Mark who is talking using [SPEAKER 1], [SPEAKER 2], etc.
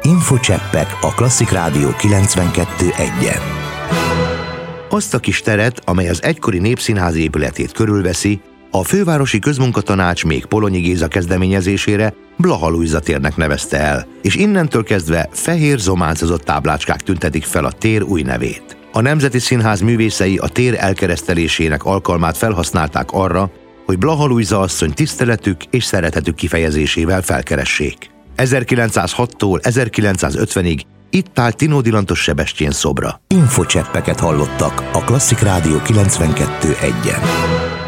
[SPEAKER 1] Infocseppek a Klasszik Rádió 92.1-en. Azt a kis teret, amely az egykori Népszínház épületét körülveszi, a Fővárosi Közmunkatanács még Polonyi Géza kezdeményezésére Blaha Lujza térnek nevezte el, és innentől kezdve fehér zománcozott táblácskák tüntetik fel a tér új nevét. A Nemzeti Színház művészei a tér elkeresztelésének alkalmát felhasználták arra, hogy Blaha Lujza asszony tiszteletük és szeretetük kifejezésével felkeressék. 1906-tól 1950-ig itt állt Tinódi Lantos Sebestyén szobra. Infocseppeket hallottak a Klasszik Rádió 92.1-en.